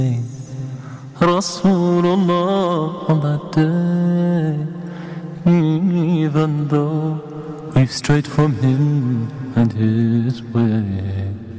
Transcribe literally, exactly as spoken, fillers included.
Rasulullah on that day, even though we've strayed from him and his way.